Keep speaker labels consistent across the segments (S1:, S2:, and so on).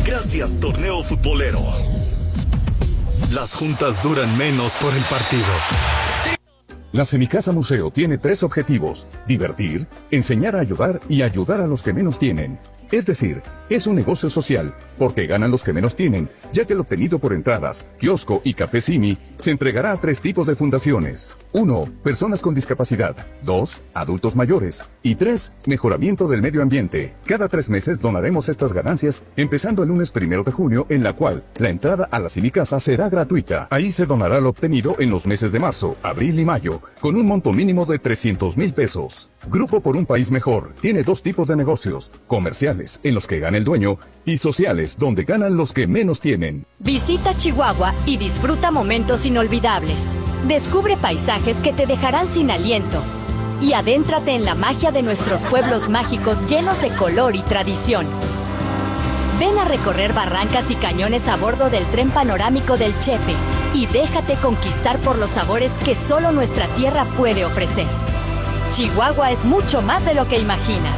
S1: Gracias, torneo futbolero. Las juntas duran menos por el partido.
S2: La Semicasa Museo tiene 3 objetivos: divertir, enseñar a ayudar y ayudar a los que menos tienen. Es decir, es un negocio social, porque ganan los que menos tienen, ya que lo obtenido por entradas, kiosco y café Simi se entregará a 3 tipos de fundaciones. 1. Personas con discapacidad. 2. Adultos mayores. Y 3. Mejoramiento del medio ambiente. Cada 3 meses donaremos estas ganancias, empezando el lunes 1 de junio, en la cual la entrada a la Semicasa será gratuita. Ahí se donará lo obtenido en los meses de marzo, abril y mayo, con un monto mínimo de 300,000 pesos. Grupo por un País Mejor tiene 2 tipos de negocios: comerciales, en los que gana el dueño, y sociales, donde ganan los que menos tienen.
S3: Visita Chihuahua y disfruta momentos inolvidables. Descubre paisajes que te dejarán sin aliento. Y adéntrate en la magia de nuestros pueblos mágicos llenos de color y tradición. Ven a recorrer barrancas y cañones a bordo del tren panorámico del Chepe y déjate conquistar por los sabores que solo nuestra tierra puede ofrecer. Chihuahua es mucho más de lo que imaginas.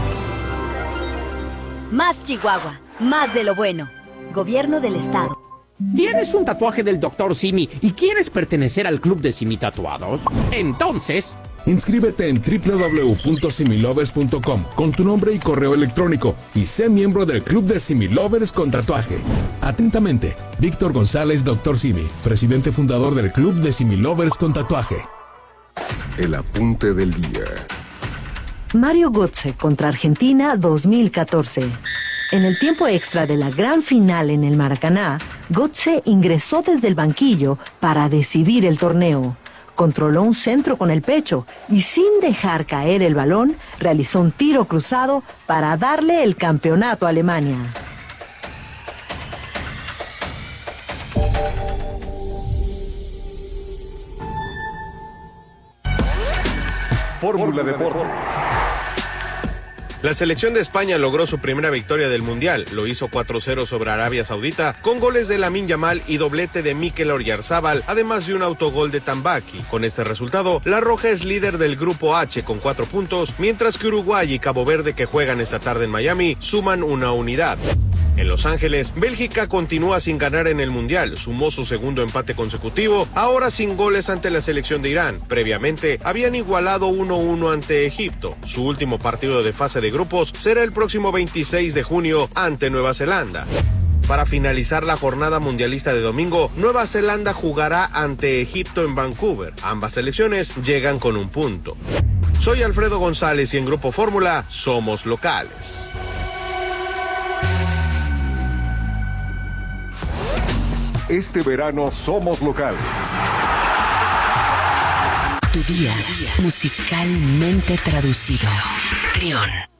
S4: Más Chihuahua, más de lo bueno. Gobierno del Estado.
S5: ¿Tienes un tatuaje del Dr. Simi y quieres pertenecer al club de Simi Tatuados? Entonces,
S6: inscríbete en www.similovers.com con tu nombre y correo electrónico y sé miembro del club de Similovers con tatuaje. Atentamente, Víctor González, Dr. Simi, presidente fundador del club de Similovers con tatuaje.
S7: El apunte del día.
S8: Mario Götze contra Argentina 2014. En el tiempo extra de la gran final en el Maracaná, Götze ingresó desde el banquillo para decidir el torneo. Controló un centro con el pecho y, sin dejar caer el balón, realizó un tiro cruzado para darle el campeonato a Alemania.
S1: Fórmula Deportes.
S9: La selección de España logró su primera victoria del Mundial. Lo hizo 4-0 sobre Arabia Saudita, con goles de Lamine Yamal y doblete de Mikel Oyarzabal, además de un autogol de Tambaqui. Con este resultado, la Roja es líder del Grupo H con 4 puntos, mientras que Uruguay y Cabo Verde, que juegan esta tarde en Miami, suman una unidad. En Los Ángeles, Bélgica continúa sin ganar en el Mundial, sumó su segundo empate consecutivo, ahora sin goles ante la selección de Irán. Previamente, habían igualado 1-1 ante Egipto. Su último partido de fase de grupos será el próximo 26 de junio ante Nueva Zelanda. Para finalizar la jornada mundialista de domingo, Nueva Zelanda jugará ante Egipto en Vancouver. Ambas selecciones llegan con un punto. Soy Alfredo González y en Grupo Fórmula somos locales.
S7: Este verano somos locales.
S10: Tu día musicalmente traducido. Trión.